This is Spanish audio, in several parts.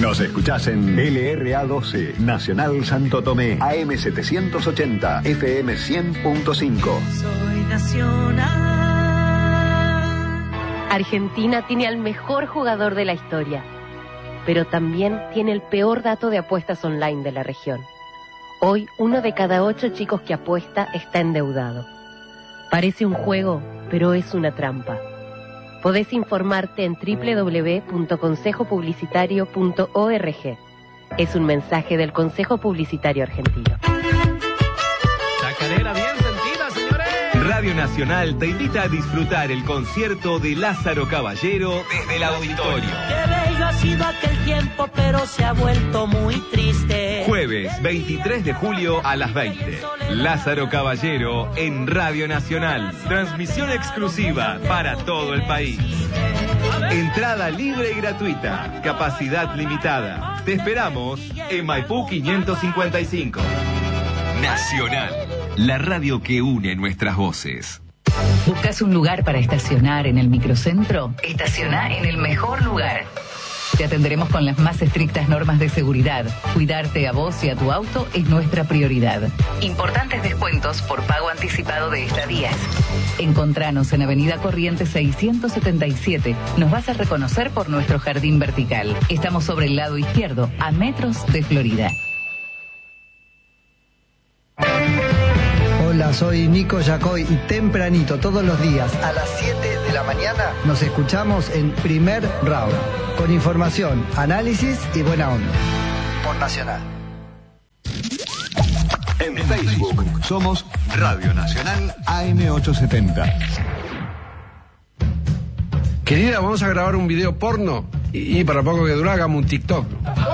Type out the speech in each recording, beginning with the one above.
Nos escuchás en LRA12, Nacional Santo Tomé, AM 780, FM 100.5. Soy Nacional. Argentina tiene al mejor jugador de la historia, pero también tiene el peor dato de apuestas online de la región. Hoy, 1 de cada 8 chicos que apuesta está endeudado. Parece un juego, pero es una trampa. Podés informarte en www.consejopublicitario.org. Es un mensaje del Consejo Publicitario Argentino. Chacarera bien sentida, señores. Radio Nacional te invita a disfrutar el concierto de Lázaro Caballero desde el auditorio. Qué bello ha sido aquel tiempo, pero se ha vuelto muy triste. Jueves 23 de julio a las 20. Lázaro Caballero en Radio Nacional. Transmisión exclusiva para todo el país. Entrada libre y gratuita. Capacidad limitada. Te esperamos en Maipú 555. Nacional, la radio que une nuestras voces. ¿Buscas un lugar para estacionar en el microcentro? Estaciona en el mejor lugar. Te atenderemos con las más estrictas normas de seguridad. Cuidarte a vos y a tu auto es nuestra prioridad. Importantes descuentos por pago anticipado de estadías. Encontranos en Avenida Corrientes 677. Nos vas a reconocer por nuestro jardín vertical. Estamos sobre el lado izquierdo, a metros de Florida. Hola, soy Nico Yacoy y tempranito todos los días a las 7 de la mañana nos escuchamos en Primer Round, con información, análisis y buena onda. Por Nacional. En Facebook somos Radio Nacional AM870. Querida, vamos a grabar un video porno y para poco que dure hagamos un TikTok.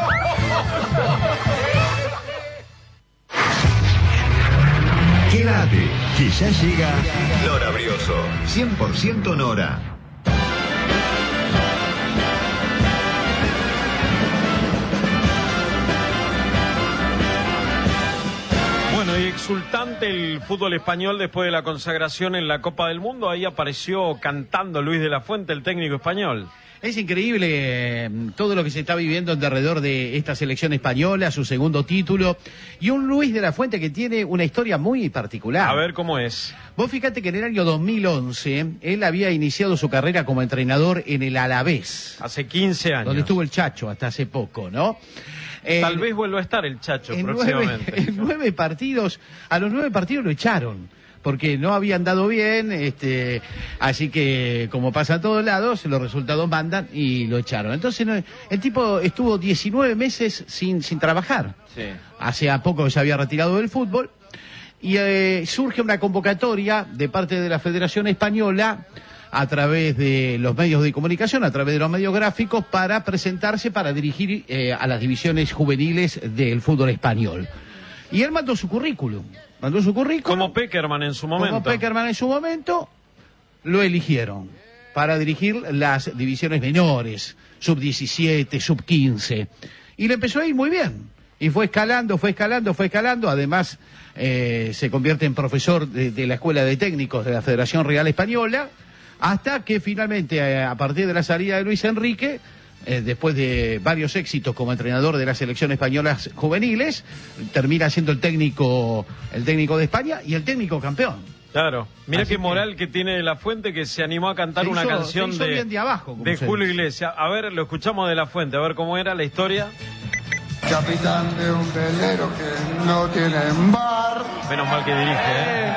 Quédate, que ya llega Nora Brioso, 100% Nora. Bueno, y exultante el fútbol español después de la consagración en la Copa del Mundo. Ahí apareció cantando Luis de la Fuente, el técnico español. Es increíble todo lo que se está viviendo alrededor de esta selección española, su segundo título, y un Luis de la Fuente que tiene una historia muy particular. A ver cómo es. Vos fíjate que en el año 2011 él había iniciado su carrera como entrenador en el Alavés. Hace 15 años. Donde estuvo el Chacho hasta hace poco, ¿no? Tal vez vuelva a estar el Chacho próximamente. A los 9 partidos lo echaron. Porque no habían dado bien, así que como pasa en todos lados, los resultados mandan y lo echaron. Entonces el tipo estuvo 19 meses sin trabajar. Sí. Hace poco se había retirado del fútbol y surge una convocatoria de parte de la Federación Española a través de los medios de comunicación, a través de los medios gráficos, para presentarse para dirigir a las divisiones juveniles del fútbol español. Y él mandó su currículum. Como Peckerman en su momento. Lo eligieron para dirigir las divisiones menores, sub-17, sub-15. Y le empezó a ir muy bien. Y fue escalando. Además, se convierte en profesor de la Escuela de Técnicos de la Federación Real Española, hasta que finalmente, a partir de la salida de Luis Enrique, después de varios éxitos como entrenador de las selecciones españolas juveniles, termina siendo el técnico de España y el técnico campeón. Claro, mira Así qué moral que tiene de la Fuente, que se animó a cantar una canción de Julio Iglesias. A ver, lo escuchamos de la Fuente, a ver cómo era la historia. Capitán de un velero que no tiene bar. Menos mal que dirige,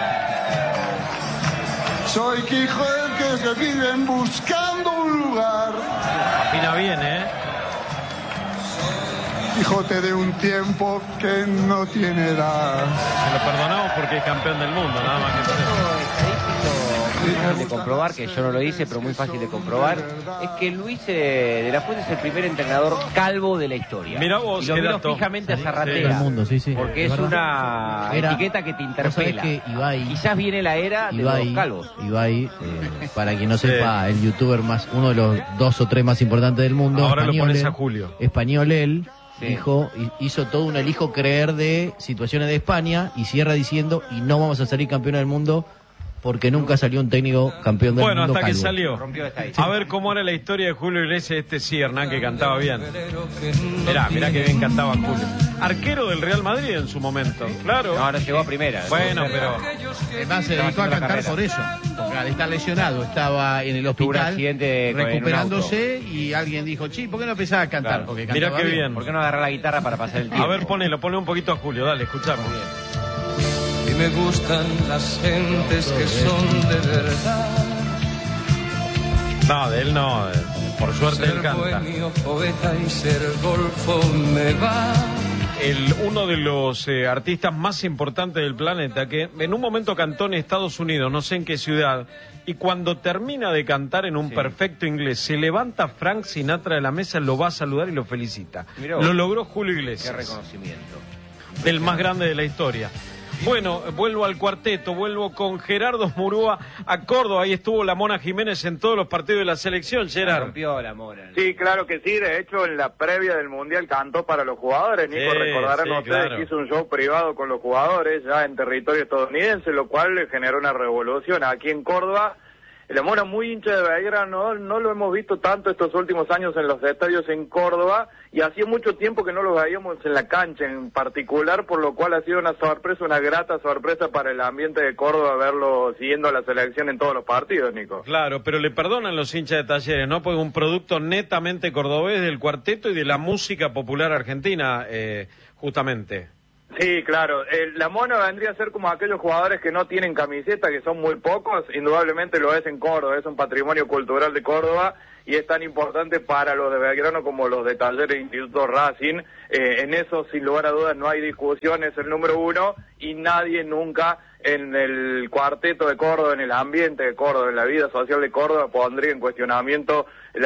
Soy hijo del que se viven buscando un lugar. Afina bien, Hijote de un tiempo que no tiene edad. Se lo perdonamos porque es campeón del mundo, nada más que eso. Muy fácil de comprobar, que yo no lo hice, pero muy fácil de comprobar, es que Luis de la Fuente es el primer entrenador calvo de la historia. Mirá vos, y lo miro fijamente a Zarratea, porque es una etiqueta que te interpela. Que Ibai, quizás viene la era de los calvos. Ibai, para quien no sepa, el youtuber uno de los 2 o 3 más importantes del mundo. Ahora lo pones a Julio. Español él. Hizo todo un elijo creer de situaciones de España y cierra diciendo, y no vamos a salir campeones del mundo porque nunca salió un técnico campeón del mundo hasta que calvo. salió. A ver cómo era la historia de Julio Iglesias, sí, Hernán, que cantaba bien. Mirá que bien cantaba Julio. Arquero del Real Madrid en su momento, claro. No, ahora llegó a primera. Bueno, pero... Además se dedicó a cantar por eso, porque al estar lesionado estaba en el hospital recuperándose y alguien dijo, ¿por qué no empezaba a cantar? Claro. Porque Mirá qué bien. ¿Por qué no agarrar la guitarra para pasar el tiempo? A ver, ponle un poquito a Julio, dale, escuchamos. Y me gustan las gentes que son de verdad. No, de él no. Por suerte él canta. Bohemio, poeta y ser golfo me va. Uno de los artistas más importantes del planeta, que en un momento cantó en Estados Unidos, no sé en qué ciudad, y cuando termina de cantar en un perfecto inglés, se levanta Frank Sinatra de la mesa, lo va a saludar y lo felicita. Lo logró Julio Iglesias. Qué reconocimiento. Del más grande de la historia. Bueno, vuelvo al cuarteto, vuelvo con Gerardo Murúa a Córdoba. Ahí estuvo la Mona Jiménez en todos los partidos de la selección, Gerardo. Rompió la Mona. Sí, claro que sí. De hecho, en la previa del Mundial cantó para los jugadores. Nico, recordarán ustedes que hizo un show privado con los jugadores ya en territorio estadounidense, lo cual le generó una revolución aquí en Córdoba. La Mona, muy hincha de Belgrano, no lo hemos visto tanto estos últimos años en los estadios en Córdoba, y hacía mucho tiempo que no lo veíamos en la cancha en particular, por lo cual ha sido una sorpresa, una grata sorpresa para el ambiente de Córdoba verlo siguiendo a la selección en todos los partidos, Nico. Claro, pero le perdonan los hinchas de Talleres, ¿no? Porque un producto netamente cordobés del cuarteto y de la música popular argentina, justamente. Sí, claro. La Mona vendría a ser como aquellos jugadores que no tienen camiseta, que son muy pocos. Indudablemente lo es en Córdoba, es un patrimonio cultural de Córdoba y es tan importante para los de Belgrano como los de Talleres e Instituto Racing. En eso, sin lugar a dudas, no hay discusión, es el número uno y nadie nunca en el cuarteto de Córdoba, en el ambiente de Córdoba, en la vida social de Córdoba, pondría en cuestionamiento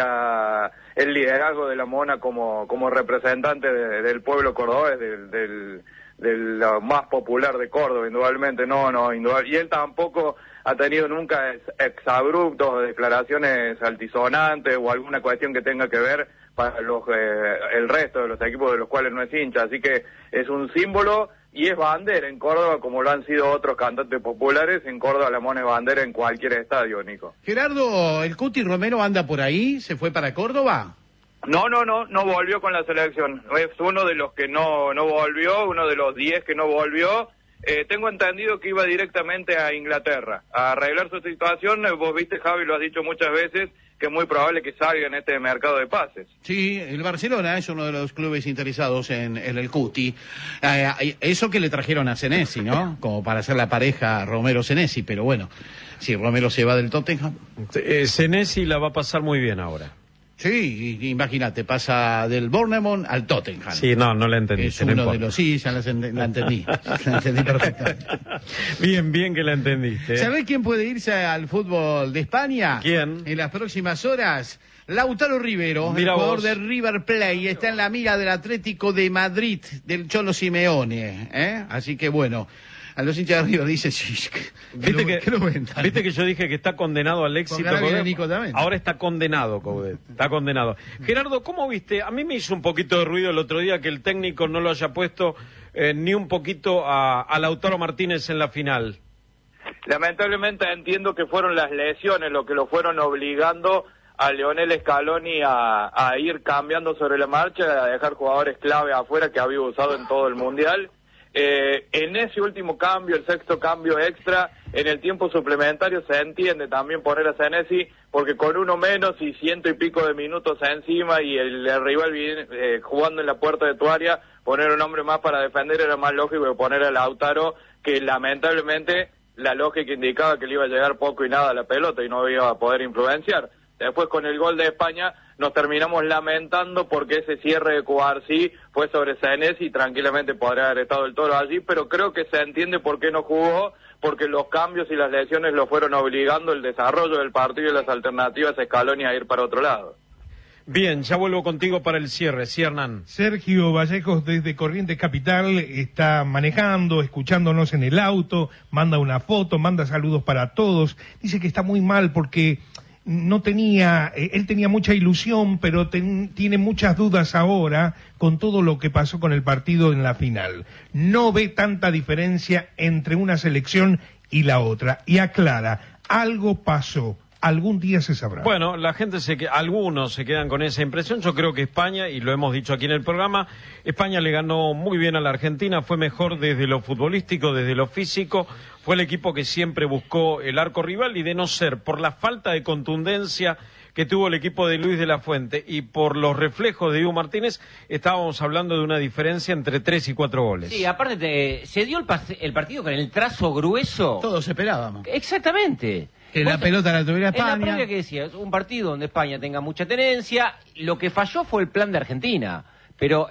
el liderazgo de la Mona como representante del pueblo cordobés, del más popular de Córdoba, indudablemente, indudablemente. Y él tampoco ha tenido nunca exabruptos, declaraciones altisonantes o alguna cuestión que tenga que ver para el resto de los equipos de los cuales no es hincha, así que es un símbolo y es bandera en Córdoba, como lo han sido otros cantantes populares. En Córdoba la Mona es bandera en cualquier estadio, Nico. Gerardo, ¿el Cuti Romero anda por ahí? ¿Se fue para Córdoba? No volvió con la selección. Es uno de los que no volvió, uno de los 10 que no volvió. Tengo entendido que iba directamente a Inglaterra a arreglar su situación. Vos viste, Javi, lo has dicho muchas veces, que es muy probable que salga en este mercado de pases. Sí, el Barcelona es uno de los clubes interesados en el Cuti. Eso que le trajeron a Senesi, ¿no? Como para hacer la pareja Romero-Senesi, pero bueno, si Romero se va del Tottenham. Senesi la va a pasar muy bien ahora. Sí, imagínate, pasa del Bournemouth al Tottenham. Sí, no la entendí. Es uno de los... Sí, ya la entendí. La entendí perfectamente. Bien que la entendiste. ¿Sabés quién puede irse al fútbol de España? ¿Quién? En las próximas horas, Lautaro Rivero, Mira el jugador vos. de River Plate, está en la mira del Atlético de Madrid, del Cholo Simeone, Así que bueno, a los hinchas de River dice, ¿Viste que yo dije que está condenado al éxito? Nico también. Ahora está condenado, Coudet. Está condenado. Gerardo, ¿cómo viste? A mí me hizo un poquito de ruido el otro día que el técnico no lo haya puesto ni un poquito a Lautaro Martínez en la final. Lamentablemente entiendo que fueron las lesiones lo que lo fueron obligando a Lionel Scaloni a ir cambiando sobre la marcha, a dejar jugadores clave afuera que había usado en todo el Mundial. En ese último cambio, el sexto cambio extra, en el tiempo suplementario se entiende también poner a Senesi, porque con uno menos y 100 y pico de minutos encima y el rival viene, jugando en la puerta de tu área, poner un hombre más para defender era más lógico que poner a Lautaro, que lamentablemente la lógica indicaba que le iba a llegar poco y nada a la pelota y no iba a poder influenciar. Después con el gol de España nos terminamos lamentando porque ese cierre de Cubarsí fue sobre Senesi y tranquilamente podría haber estado el Toro allí, pero creo que se entiende por qué no jugó, porque los cambios y las lesiones lo fueron obligando el desarrollo del partido y las alternativas a Scaloni a ir para otro lado. Bien, ya vuelvo contigo para el cierre, sí, Hernán. Sergio Vallejos desde Corrientes Capital está manejando, escuchándonos en el auto, manda una foto, manda saludos para todos, dice que está muy mal porque él tenía mucha ilusión, pero tiene muchas dudas ahora con todo lo que pasó con el partido en la final. No ve tanta diferencia entre una selección y la otra. Y aclara, algo pasó. Algún día se sabrá. Bueno, la gente algunos se quedan con esa impresión. Yo creo que España, y lo hemos dicho aquí en el programa, España le ganó muy bien a la Argentina, fue mejor desde lo futbolístico, desde lo físico, fue el equipo que siempre buscó el arco rival, y de no ser por la falta de contundencia que tuvo el equipo de Luis de la Fuente y por los reflejos de Dibu Martínez, estábamos hablando de una diferencia entre 3 y 4 goles. Sí, aparte se dio el partido con el trazo grueso. Todos esperábamos. Exactamente. Que la pelota la tuviera España. En la previa que decía, un partido donde España tenga mucha tenencia, lo que falló fue el plan de Argentina, pero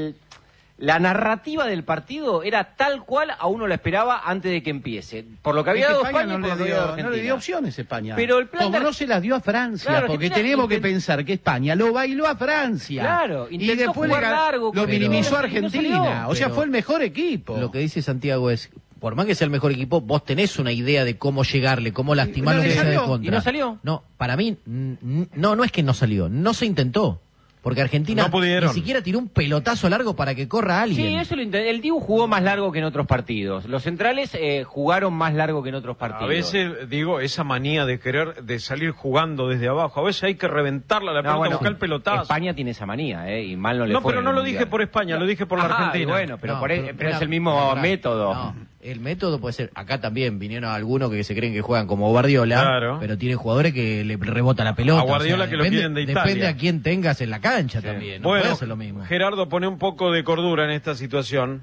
la narrativa del partido era tal cual a uno la esperaba antes de que empiece. Por lo que había dado España, no le dio opciones España. Pero el plan como no se las dio a Francia, claro, porque tenemos que pensar que España lo bailó a Francia. Claro, y después lo minimizó a Argentina. O sea, fue el mejor equipo. Lo que dice Santiago es, por más que sea el mejor equipo, vos tenés una idea de cómo llegarle, cómo lastimarlo que sea de contra. ¿Y no salió? No, para mí, no es que no salió, no se intentó. Porque Argentina ni siquiera tiró un pelotazo largo para que corra alguien. Sí, eso lo intentó. El Dibu jugó más largo que en otros partidos. Los centrales jugaron más largo que en otros partidos. A veces, digo, esa manía de querer de salir jugando desde abajo, a veces hay que reventarla la pelota, buscar el pelotazo. España tiene esa manía, y mal no le fue. No, pero no lo dije por España, lo dije por la Argentina. Bueno, pero, pero es el mismo método. No, el método puede ser, acá también vinieron algunos que se creen que juegan como Guardiola, claro, pero tienen jugadores que le rebota la pelota. A Guardiola que lo quieren de Italia. Depende a quién tengas en la cancha también, no puede ser lo mismo. Gerardo, pone un poco de cordura en esta situación.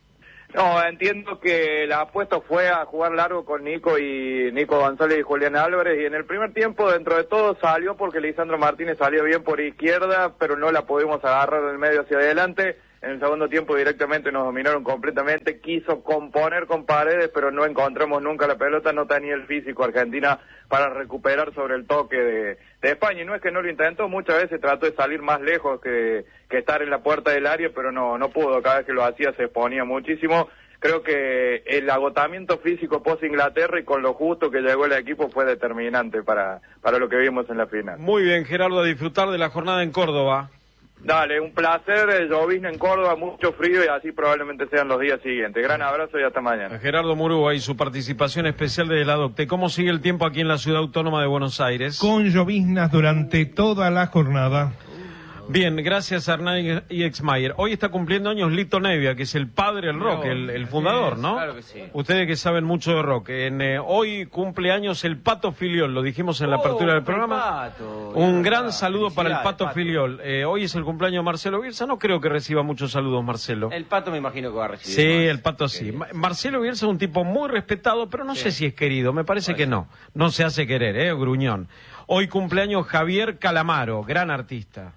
No, entiendo que la apuesta fue a jugar largo con Nico González y Julián Álvarez, y en el primer tiempo dentro de todo salió porque Lisandro Martínez salió bien por izquierda, pero no la pudimos agarrar del medio hacia adelante. En el segundo tiempo directamente nos dominaron completamente, quiso componer con Paredes, pero no encontramos nunca la pelota, no tenía el físico Argentina para recuperar sobre el toque de España, y no es que no lo intentó, muchas veces trató de salir más lejos que estar en la puerta del área, pero no pudo, cada vez que lo hacía se exponía muchísimo. Creo que el agotamiento físico post Inglaterra y con lo justo que llegó el equipo fue determinante para lo que vimos en la final. Muy bien, Gerardo, a disfrutar de la jornada en Córdoba. Dale, un placer, llovizna en Córdoba, mucho frío, y así probablemente sean los días siguientes. Gran abrazo y hasta mañana. Gerardo Murúa y su participación especial desde la DOCTE. ¿Cómo sigue el tiempo aquí en la Ciudad Autónoma de Buenos Aires? Con lloviznas durante toda la jornada. Bien, gracias a Hernán y Exmayer. Hoy está cumpliendo años Lito Nevia, que es el padre del rock, el fundador, ¿no? Claro que sí. Ustedes que saben mucho de rock. Hoy cumple años el Pato Filiol, lo dijimos en la apertura del programa. Un gran saludo para el Pato Filiol. Hoy es el cumpleaños de Marcelo Bielsa, no creo que reciba muchos saludos, Marcelo. El Pato me imagino que va a recibir. Sí, el Pato sí. Marcelo Bielsa es un tipo muy respetado, pero no sé si es querido, me parece que no. No se hace querer, gruñón. Hoy cumpleaños Javier Calamaro, gran artista.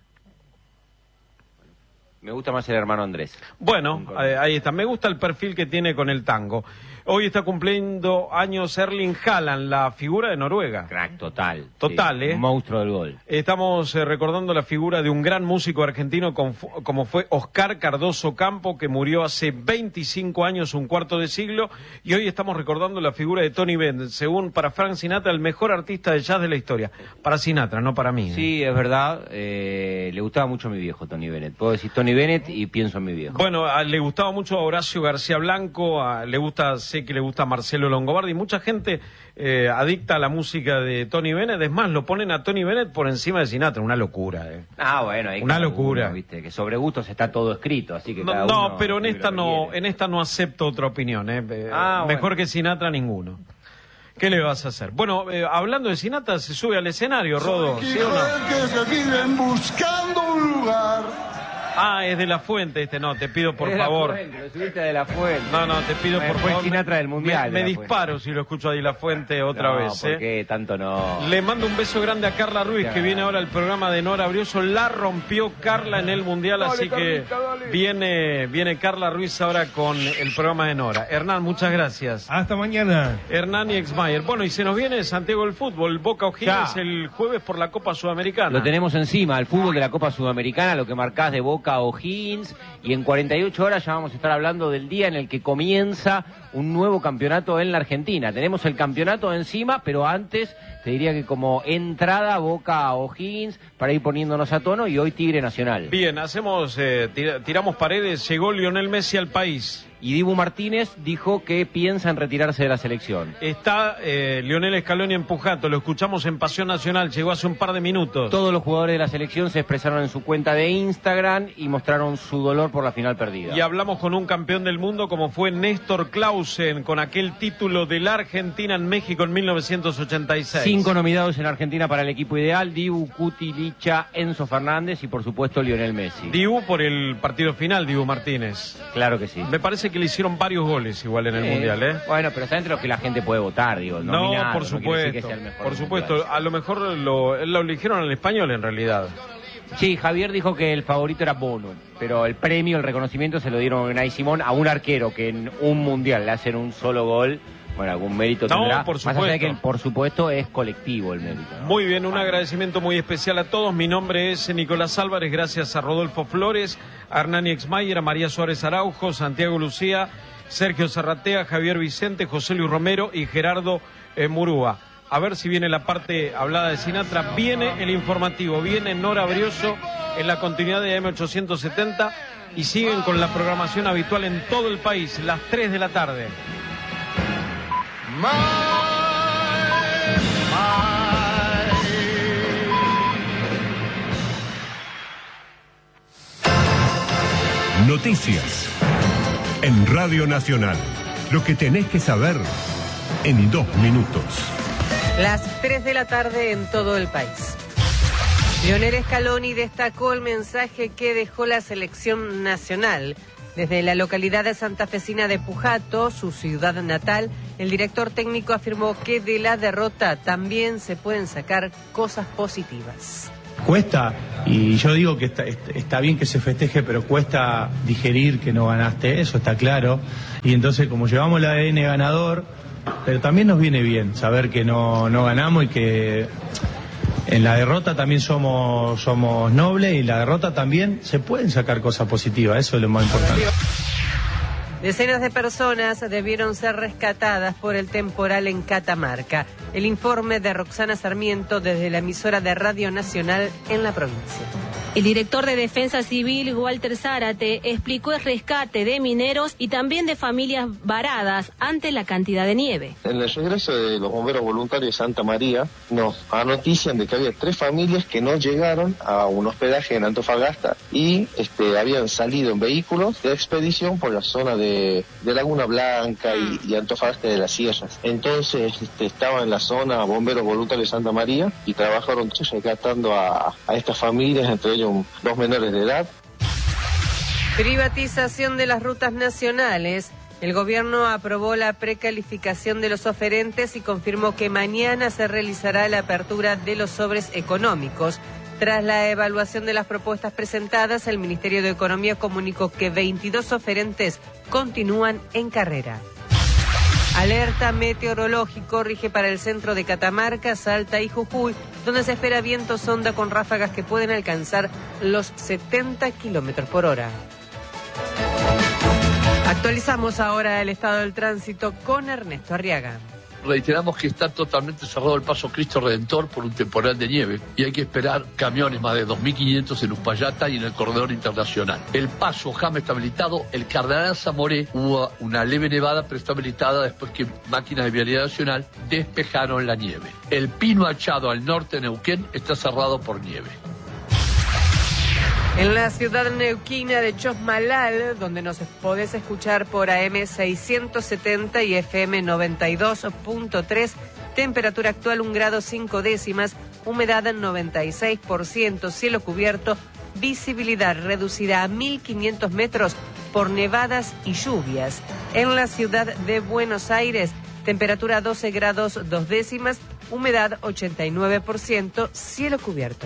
Me gusta más el hermano Andrés. Bueno, ahí está. Me gusta el perfil que tiene con el tango. Hoy está cumpliendo años Erling Haaland, la figura de Noruega. Crack, total. Total, sí, un monstruo del gol. Estamos recordando la figura de un gran músico argentino como fue Oscar Cardoso Campo, que murió hace 25 años, un cuarto de siglo. Y hoy estamos recordando la figura de Tony Bennett, según para Frank Sinatra, el mejor artista de jazz de la historia. Para Sinatra, no para mí. Sí, es verdad. Le gustaba mucho a mi viejo, Tony Bennett. Puedo decir Tony Bennett y pienso en mi viejo. Bueno, le gustaba mucho a Horacio García Blanco, sé que le gusta a Marcelo Longobardi, mucha gente adicta a la música de Tony Bennett. Es más, lo ponen a Tony Bennett por encima de Sinatra, una locura. Bueno, ahí una locura. Uno, ¿viste? Que sobre gustos está todo escrito, así que no, pero en esta no acepto otra opinión. Mejor que Sinatra ninguno. ¿Qué le vas a hacer? Bueno, hablando de Sinatra, se sube al escenario, Rodo, ¿sí o no? Que se viven buscando un lugar. Es de La Fuente no, te pido por favor. Lo subiste de La Fuente. No, te pido por favor. Fue Sinatra del Mundial. Me disparo si lo escucho a Di La Fuente otra vez. ¿Por qué tanto no? Le mando un beso grande a Carla Ruiz, que viene ahora al programa de Nora Brioso. La rompió Carla en el Mundial, así que viene Carla Ruiz ahora con el programa de Nora. Hernán, muchas gracias. Hasta mañana. Hernán y Exmayer. Bueno, y se nos viene Santiago el fútbol. Boca O'Higgins el jueves por la Copa Sudamericana. Lo tenemos encima, el fútbol de la Copa Sudamericana, lo que marcás de Boca O'Higgins, y en 48 horas ya vamos a estar hablando del día en el que comienza un nuevo campeonato en la Argentina. Tenemos el campeonato encima, pero antes te diría que como entrada Boca a O'Higgins para ir poniéndonos a tono, y hoy Tigre Nacional. Bien, tiramos paredes, llegó Lionel Messi al país. Y Dibu Martínez dijo que piensa en retirarse de la selección. Está Lionel Scaloni en Pujato, lo escuchamos en Pasión Nacional, llegó hace un par de minutos. Todos los jugadores de la selección se expresaron en su cuenta de Instagram y mostraron su dolor por la final perdida. Y hablamos con un campeón del mundo como fue Néstor Clausen, con aquel título de la Argentina en México en 1986. 5 nominados en Argentina para el equipo ideal: Dibu, Cuti, Licha, Enzo Fernández y por supuesto Lionel Messi. Dibu por el partido final, Dibu Martínez. Claro que sí. Me parece que le hicieron varios goles igual en el Mundial, ¿eh? Bueno, pero está entre los que la gente puede votar, digo. No, por supuesto. Por supuesto, a lo mejor lo eligieron al español en realidad. Sí, Javier dijo que el favorito era Bono, pero el premio, el reconocimiento se lo dieron a Unai Simón, a un arquero que en un Mundial le hacen un solo gol. Bueno, algún mérito tendrá. No, por supuesto. Más allá de que, por supuesto, es colectivo el mérito, ¿no? Muy bien, un agradecimiento muy especial a todos. Mi nombre es Nicolás Álvarez, gracias a Rodolfo Flores, a Hernani Exmayer, a María Suárez Araujo, Santiago Lucía, Sergio Zarratea, Javier Vicente, José Luis Romero y Gerardo Murúa. A ver si viene la parte hablada de Sinatra. Viene el informativo, viene Nora Brioso en la continuidad de AM870 y siguen con la programación habitual en todo el país, las 3 de la tarde. Noticias en Radio Nacional. Lo que tenés que saber en 2 minutos. Las 3 de la tarde en todo el país. Lionel Scaloni destacó el mensaje que dejó la selección nacional. Desde la localidad santafesina de Pujato, su ciudad natal, el director técnico afirmó que de la derrota también se pueden sacar cosas positivas. Cuesta, y yo digo que está bien que se festeje, pero cuesta digerir que no ganaste, eso está claro. Y entonces, como llevamos el ADN ganador, pero también nos viene bien saber que no ganamos y que en la derrota también somos nobles, y en la derrota también se pueden sacar cosas positivas, eso es lo más importante. Decenas de personas debieron ser rescatadas por el temporal en Catamarca. El informe de Roxana Sarmiento desde la emisora de Radio Nacional en la provincia. El director de Defensa Civil, Walter Zárate, explicó el rescate de mineros y también de familias varadas ante la cantidad de nieve. En el regreso de los bomberos voluntarios de Santa María, nos anotician de que había 3 familias que no llegaron a un hospedaje en Antofagasta y habían salido en vehículos de expedición por la zona de Laguna Blanca y Antofagasta de las Sierras. Entonces estaban en la zona bomberos voluntarios de Santa María y trabajaron rescatando a estas familias, entre ellos 2 menores de edad. Privatización de las rutas nacionales. El gobierno aprobó la precalificación de los oferentes y confirmó que mañana se realizará la apertura de los sobres económicos. Tras la evaluación de las propuestas presentadas, el Ministerio de Economía comunicó que 22 oferentes continúan en carrera. Alerta meteorológico rige para el centro de Catamarca, Salta y Jujuy, donde se espera viento sonda con ráfagas que pueden alcanzar los 70 kilómetros por hora. Actualizamos ahora el estado del tránsito con Ernesto Arriaga. Reiteramos que está totalmente cerrado el paso Cristo Redentor por un temporal de nieve y hay que esperar camiones más de 2.500 en Uspallata y en el corredor internacional. El paso Jame está habilitado, el Cardenal Zamoré hubo una leve nevada pero está habilitada después que máquinas de vialidad nacional despejaron la nieve. El Pino Achado al norte de Neuquén está cerrado por nieve. En la ciudad neuquina de Chosmalal, donde nos podés escuchar por AM 670 y FM 92.3, temperatura actual 1 grado 5 décimas, humedad 96%, cielo cubierto, visibilidad reducida a 1.500 metros por nevadas y lluvias. En la ciudad de Buenos Aires, temperatura 12 grados 2 décimas, humedad 89%, cielo cubierto.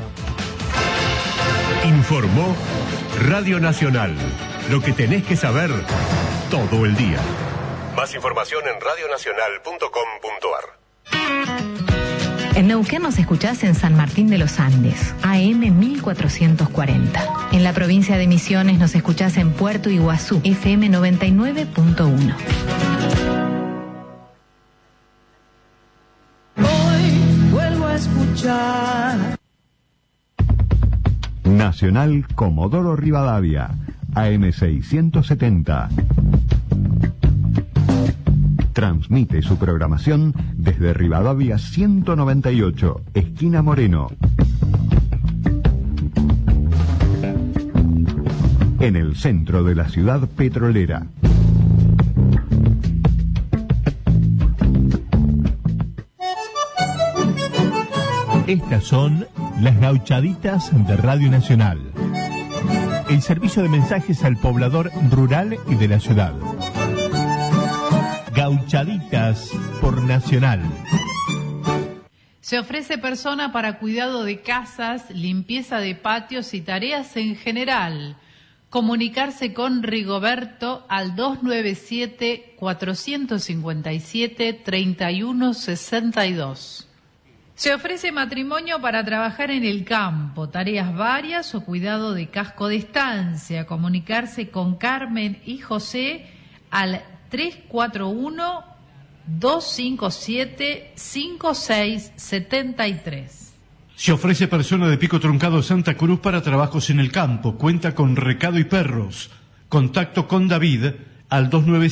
Informó Radio Nacional. Lo que tenés que saber todo el día. Más información en radionacional.com.ar. En Neuquén nos escuchás en San Martín de los Andes, AM 1440. En la provincia de Misiones nos escuchás en Puerto Iguazú, FM 99.1. Nacional Comodoro Rivadavia, AM670. Transmite su programación desde Rivadavia 198, esquina Moreno. En el centro de la ciudad petrolera. Estas son las gauchaditas de Radio Nacional. El servicio de mensajes al poblador rural y de la ciudad. Gauchaditas por Nacional. Se ofrece persona para cuidado de casas, limpieza de patios y tareas en general. Comunicarse con Rigoberto al 297-457-3162. Se ofrece matrimonio para trabajar en el campo, tareas varias o cuidado de casco de estancia. Comunicarse con Carmen y José al 341-257-5673. Se ofrece persona de Pico Truncado Santa Cruz para trabajos en el campo. Cuenta con recado y perros. Contacto con David al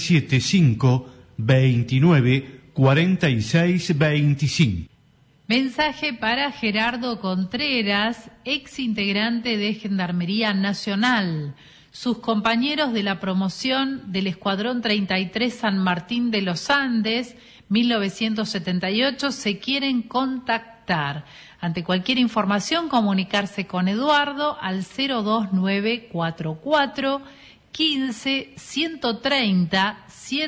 297-529-4625. Mensaje para Gerardo Contreras, ex integrante de Gendarmería Nacional. Sus compañeros de la promoción del Escuadrón 33 San Martín de los Andes, 1978, se quieren contactar. Ante cualquier información, comunicarse con Eduardo al 02944 15 130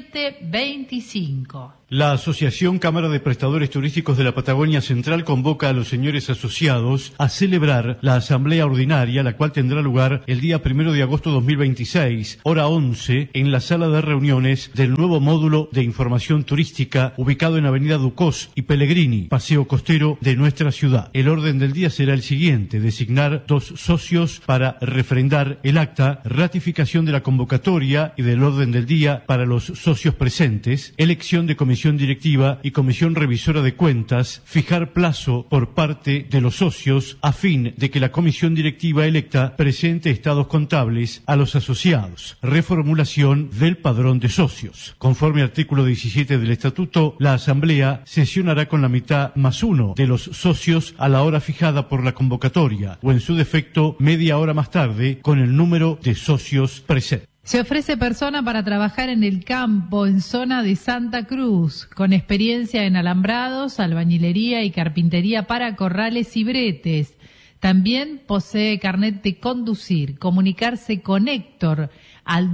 725. La Asociación Cámara de Prestadores Turísticos de la Patagonia Central convoca a los señores asociados a celebrar la Asamblea Ordinaria, la cual tendrá lugar el día 1 de agosto de 2026, hora 11, en la sala de reuniones del nuevo módulo de información turística ubicado en Avenida Ducós y Pellegrini, Paseo Costero de nuestra ciudad. El orden del día será el siguiente: designar 2 socios para refrendar el acta, ratificación de la convocatoria y del orden del día para los socios presentes, elección de comisión directiva y comisión revisora de cuentas, fijar plazo por parte de los socios a fin de que la comisión directiva electa presente estados contables a los asociados, reformulación del padrón de socios. Conforme al artículo 17 del estatuto, la asamblea sesionará con la mitad más 1 de los socios a la hora fijada por la convocatoria o en su defecto media hora más tarde con el número de socios presentes. Se ofrece persona para trabajar en el campo en zona de Santa Cruz, con experiencia en alambrados, albañilería y carpintería para corrales y bretes. También posee carnet de conducir. Comunicarse con Héctor al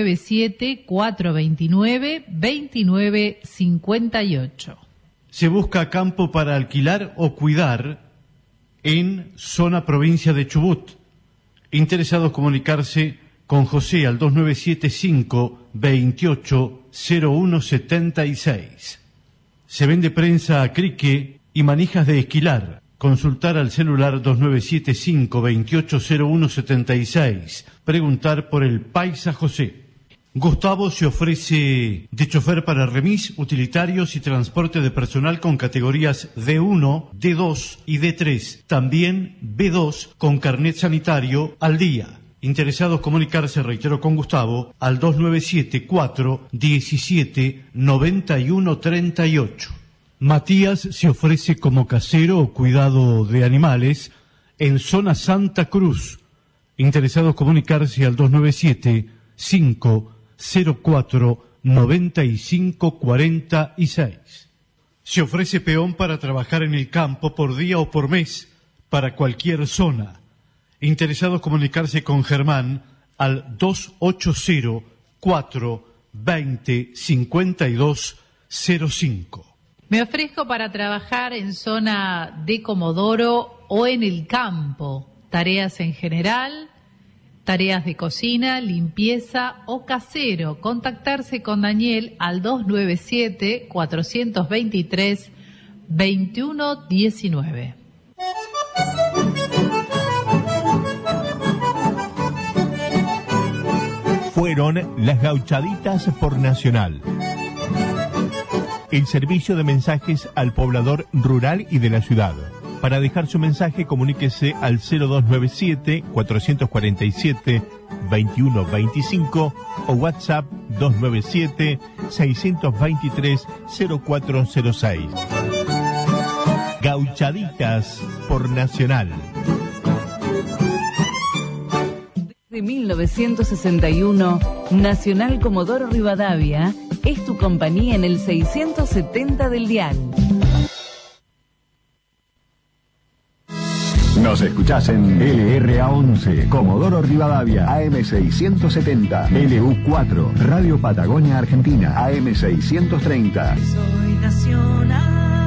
297-429-2958. Se busca campo para alquilar o cuidar en zona provincia de Chubut. Interesados comunicarse con José al 2975-280176. Se vende prensa a crique y manijas de esquilar. Consultar al celular 2975-280176. Preguntar por el Paisa José. Gustavo se ofrece de chofer para remis, utilitarios y transporte de personal con categorías D1, D2 y D3. También B2 con carnet sanitario al día. Interesados comunicarse, reitero, con Gustavo al 297-417-9138. Matías se ofrece como casero o cuidado de animales en zona Santa Cruz. Interesados comunicarse al 297-504-9546. Se ofrece peón para trabajar en el campo por día o por mes para cualquier zona. Interesados comunicarse con Germán al 280-420-5205. Me ofrezco para trabajar en zona de Comodoro o en el campo. Tareas en general, tareas de cocina, limpieza o casero. Contactarse con Daniel al 297-423-2119. Fueron las gauchaditas por Nacional. El servicio de mensajes al poblador rural y de la ciudad. Para dejar su mensaje, comuníquese al 0297-447-2125 o WhatsApp 297-623-0406. Gauchaditas por Nacional. De 1961, Nacional Comodoro Rivadavia es tu compañía en el 670 del dial. Nos escuchás en LRA11, Comodoro Rivadavia, AM670, LU4, Radio Patagonia Argentina, AM630. Soy nacional.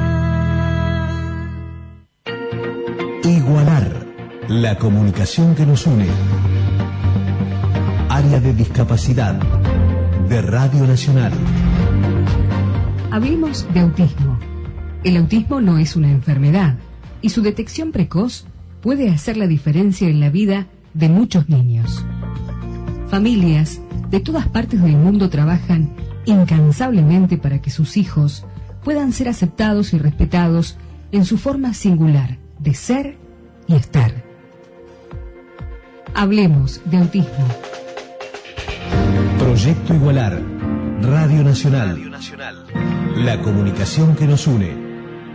Igualar, la comunicación que nos une. Área de discapacidad de Radio Nacional. Hablemos de autismo. El autismo no es una enfermedad y su detección precoz puede hacer la diferencia en la vida de muchos niños. Familias de todas partes del mundo trabajan incansablemente para que sus hijos puedan ser aceptados y respetados en su forma singular de ser y estar. Hablemos de autismo. Proyecto Igualar, Radio Nacional. La comunicación que nos une.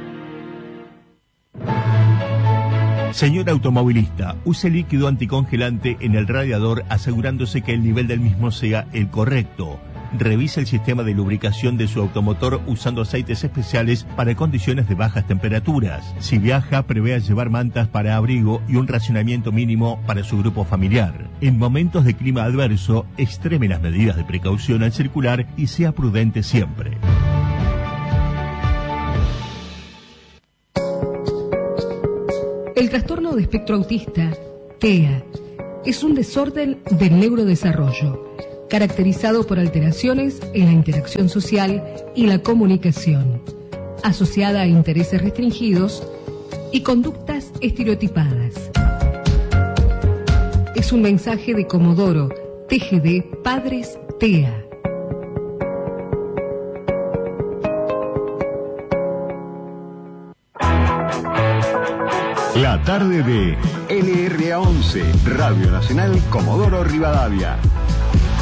Señor automovilista, use líquido anticongelante en el radiador asegurándose que el nivel del mismo sea el correcto. Revise el sistema de lubricación de su automotor usando aceites especiales para condiciones de bajas temperaturas. Si viaja, prevea llevar mantas para abrigo y un racionamiento mínimo para su grupo familiar. En momentos de clima adverso, extreme las medidas de precaución al circular y sea prudente siempre. El trastorno de espectro autista, TEA, es un desorden del neurodesarrollo, caracterizado por alteraciones en la interacción social y la comunicación, asociada a intereses restringidos y conductas estereotipadas. Es un mensaje de Comodoro, TGD Padres TEA. La tarde de LRA11, Radio Nacional Comodoro Rivadavia.